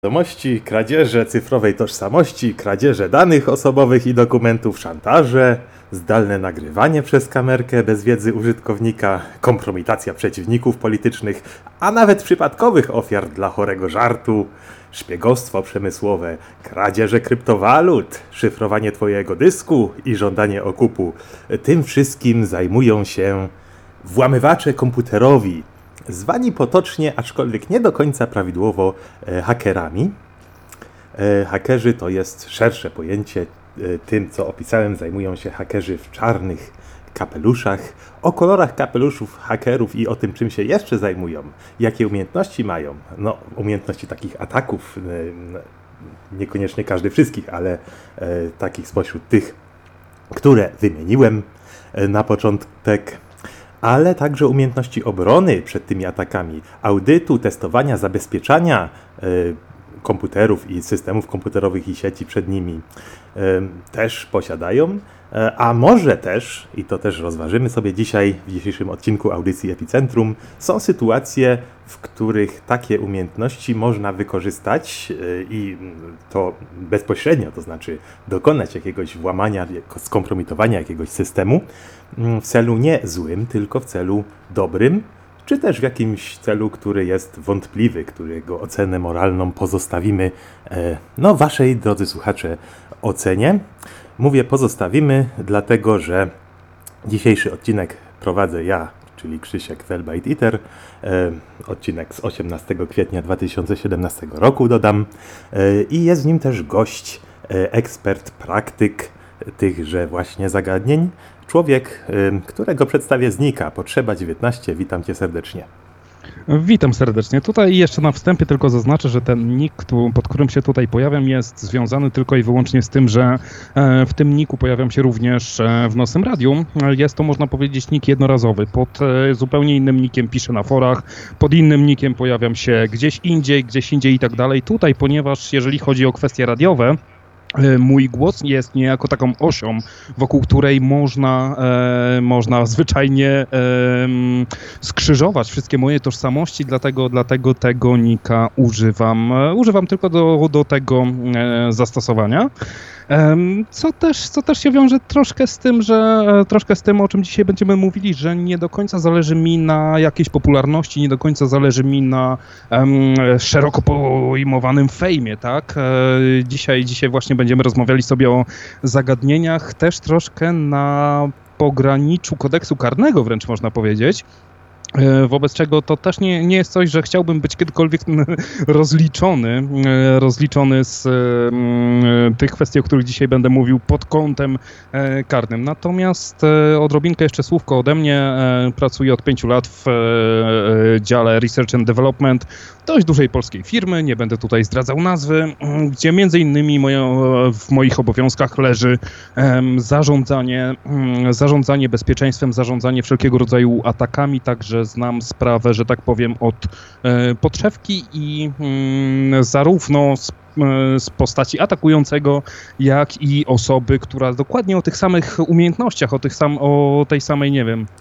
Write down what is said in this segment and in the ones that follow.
Wiadomości, kradzieże cyfrowej tożsamości, kradzieże danych osobowych i dokumentów, szantaże, zdalne nagrywanie przez kamerkę bez wiedzy użytkownika, kompromitacja przeciwników politycznych, a nawet przypadkowych ofiar dla chorego żartu, szpiegostwo przemysłowe, kradzieże kryptowalut, szyfrowanie twojego dysku i żądanie okupu. Tym wszystkim zajmują się włamywacze komputerowi, zwani potocznie, aczkolwiek nie do końca prawidłowo, hakerami. Hakerzy to jest szersze pojęcie. Tym, co opisałem, zajmują się hakerzy w czarnych kapeluszach. O kolorach kapeluszów hakerów i o tym, czym się jeszcze zajmują, jakie umiejętności mają. No, umiejętności takich ataków, niekoniecznie każdy wszystkich, ale takich spośród tych, które wymieniłem na początek, ale także umiejętności obrony przed tymi atakami, audytu, testowania, zabezpieczania komputerów i systemów komputerowych i sieci przed nimi też posiadają, a może też, i to też rozważymy sobie dzisiaj w dzisiejszym odcinku audycji Epicentrum, są sytuacje, w których takie umiejętności można wykorzystać i to bezpośrednio, to znaczy dokonać jakiegoś włamania, skompromitowania jakiegoś systemu w celu nie złym, tylko w celu dobrym, czy też w jakimś celu, który jest wątpliwy, którego ocenę moralną pozostawimy, waszej, drodzy słuchacze, ocenie. Mówię pozostawimy, dlatego że dzisiejszy odcinek prowadzę ja, czyli Krzysiek Velbite-Iter, odcinek z 18 kwietnia 2017 roku dodam, i jest w nim też gość, ekspert, praktyk tychże właśnie zagadnień, człowiek, którego przedstawię z nika, Potrzeba 19. Witam cię serdecznie. Witam serdecznie. Tutaj jeszcze na wstępie tylko zaznaczę, że ten nick, pod którym się tutaj pojawiam, jest związany tylko i wyłącznie z tym, że w tym nicku pojawiam się również w Nocnym Radiu. Jest to, można powiedzieć, nick jednorazowy. Pod zupełnie innym nickiem piszę na forach, pod innym nickiem pojawiam się gdzieś indziej i tak dalej. Tutaj, ponieważ jeżeli chodzi o kwestie radiowe, mój głos jest niejako taką osią, wokół której można zwyczajnie skrzyżować wszystkie moje tożsamości, dlatego tego nika używam. Używam tylko do tego zastosowania. Co też się wiąże troszkę z tym, o czym dzisiaj będziemy mówili, że nie do końca zależy mi na jakiejś popularności, nie do końca zależy mi na szeroko pojmowanym fejmie, tak? Dzisiaj właśnie będziemy rozmawiali sobie o zagadnieniach też troszkę na pograniczu kodeksu karnego, wręcz można powiedzieć. Wobec czego to też nie jest coś, że chciałbym być kiedykolwiek rozliczony z tych kwestii, o których dzisiaj będę mówił pod kątem karnym. Natomiast odrobinkę jeszcze słówko ode mnie. Pracuję od 5 lat w dziale Research and Development dość dużej polskiej firmy, nie będę tutaj zdradzał nazwy, gdzie między innymi w moich obowiązkach leży zarządzanie bezpieczeństwem, zarządzanie wszelkiego rodzaju atakami, także znam sprawę, że tak powiem, od podszewki i zarówno z postaci atakującego, jak i osoby, która dokładnie o tych samych umiejętnościach, o tej samej, nie wiem,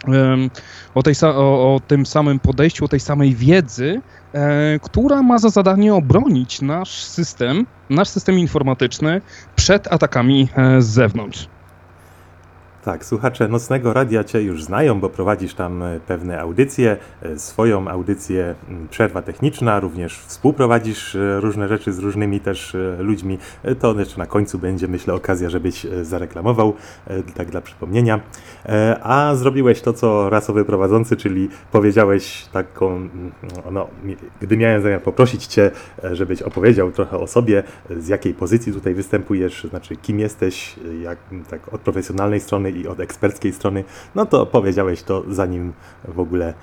o tym samym podejściu, o tej samej wiedzy, która ma za zadanie obronić nasz system informatyczny przed atakami z zewnątrz. Tak, słuchacze Nocnego Radia cię już znają, bo prowadzisz tam pewne audycje, swoją audycję Przerwa Techniczna, również współprowadzisz różne rzeczy z różnymi też ludźmi. To jeszcze na końcu będzie, myślę, okazja, żebyś zareklamował, tak dla przypomnienia. A zrobiłeś to, co rasowy prowadzący, czyli powiedziałeś taką, gdy miałem zamiar poprosić cię, żebyś opowiedział trochę o sobie, z jakiej pozycji tutaj występujesz, znaczy kim jesteś, jak tak od profesjonalnej strony i od eksperckiej strony, no to powiedziałeś to, zanim w ogóle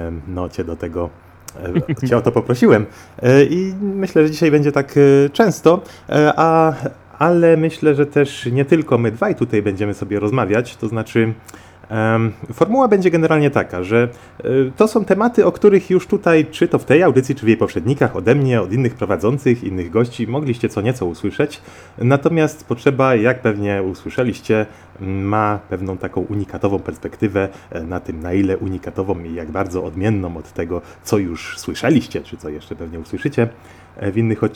cię o to poprosiłem. I myślę, że dzisiaj będzie tak często, ale myślę, że też nie tylko my dwaj tutaj będziemy sobie rozmawiać, to znaczy formuła będzie generalnie taka, że to są tematy, o których już tutaj, czy to w tej audycji, czy w jej poprzednikach, ode mnie, od innych prowadzących, innych gości, mogliście co nieco usłyszeć. Natomiast Potrzeba, jak pewnie usłyszeliście, ma pewną taką unikatową perspektywę na tym, na ile unikatową i jak bardzo odmienną od tego, co już słyszeliście, czy co jeszcze pewnie usłyszycie. w innych odcinkach